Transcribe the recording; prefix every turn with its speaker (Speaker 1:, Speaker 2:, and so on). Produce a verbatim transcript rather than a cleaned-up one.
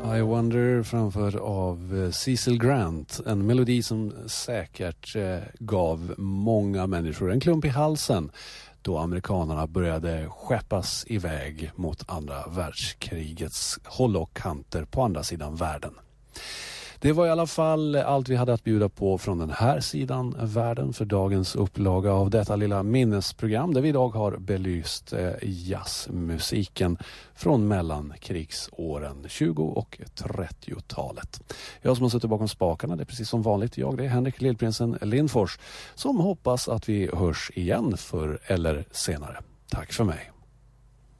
Speaker 1: I Wonder framförd av Cecil Grant. En melodi som säkert eh, gav många människor en klump i halsen då amerikanerna började skeppas iväg mot andra världskrigets håll och kanter på andra sidan världen. Det var i alla fall allt vi hade att bjuda på från den här sidan världen för dagens upplaga av detta lilla minnesprogram där vi idag har belyst eh, jazzmusiken från mellankrigsåren tjugo- och trettiotalet. Jag som har suttit bakom spakarna, det är precis som vanligt jag, det är Henrik Lillprinsen Lindfors som hoppas att vi hörs igen förr eller senare. Tack för mig.